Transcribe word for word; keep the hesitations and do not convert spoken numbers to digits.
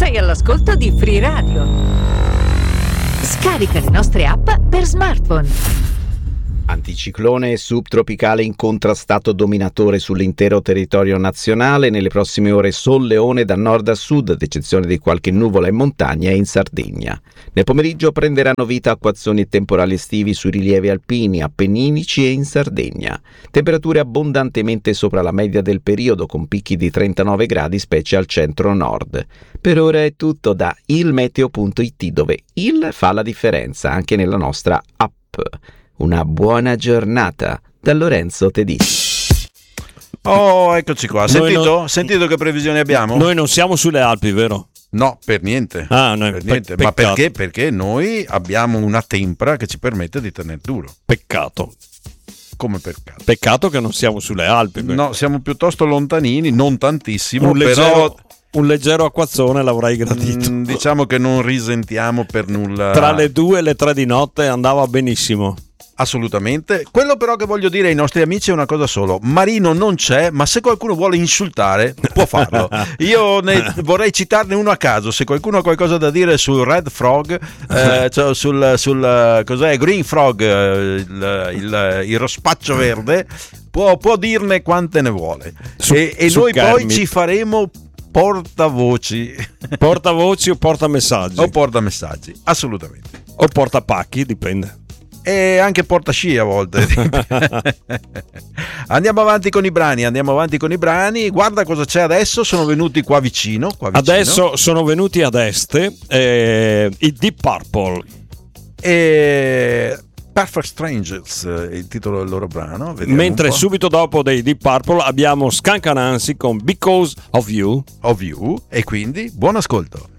Sei all'ascolto di Free Radio. Scarica le nostre app per smartphone. Anticiclone subtropicale incontrastato dominatore sull'intero territorio nazionale. Nelle prossime ore solleone da nord a sud, ad eccezione di qualche nuvola in montagna e in Sardegna. Nel pomeriggio prenderanno vita acquazzoni e temporali estivi sui rilievi alpini, appenninici e in Sardegna. Temperature abbondantemente sopra la media del periodo, con picchi di trentanove gradi specie al centro-nord. Per ora è tutto da il meteo punto it, dove il fa la differenza anche nella nostra app. Una buona giornata da Lorenzo Tedischi. Oh, eccoci qua. Sentito? non... Sentito che previsioni abbiamo? Noi non siamo sulle Alpi, vero? No, per niente. Ah, no, per pe- niente. Ma perché? Perché noi abbiamo una tempra che ci permette di tenere duro. Peccato. Come peccato? Peccato che non siamo sulle Alpi. Perché... No, siamo piuttosto lontanini, non tantissimo, un leggero, però... un leggero acquazzone l'avrei gradito. Mm, diciamo che non risentiamo per nulla. Tra le due e le tre di notte andava benissimo. Assolutamente. Quello però che voglio dire ai nostri amici è una cosa solo: Marino non c'è, ma se qualcuno vuole insultare può farlo. Io ne vorrei citarne uno a caso. Se qualcuno ha qualcosa da dire sul Red Frog, eh, cioè sul, sul cos'è Green Frog, il, il, il rospaccio verde, può, può dirne quante ne vuole. Su, e e noi poi ci faremo portavoci. Portavoci o portamessaggi? O portamessaggi, assolutamente. O portapacchi, dipende. E anche portasci a volte. Andiamo avanti con i brani, andiamo avanti con i brani. Guarda cosa c'è adesso, sono venuti qua vicino, qua vicino. Adesso sono venuti ad est eh, i Deep Purple. E Perfect Strangers, il titolo del loro brano. Vediamo. Mentre subito dopo dei Deep Purple abbiamo Skunk Anansi con Because of You. Of You. E quindi buon ascolto.